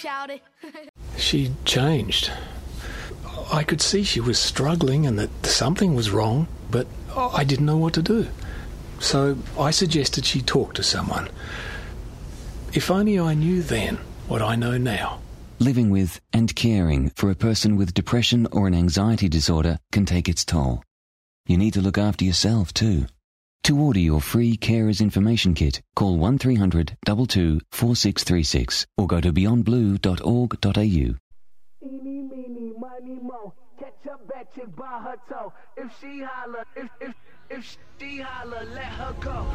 shouted. She changed. I could see she was struggling and that something was wrong, but I didn't know what to do. So I suggested she talk to someone. If only I knew then what I know now. Living with and caring for a person with depression or an anxiety disorder can take its toll. You need to look after yourself too. To order your free Carers Information Kit, call 1300 22 4636 or go to beyondblue.org.au. Eeny, meeny, miny, mo. Catch a bad chick by her toe. If she holler, if she holler, let her go.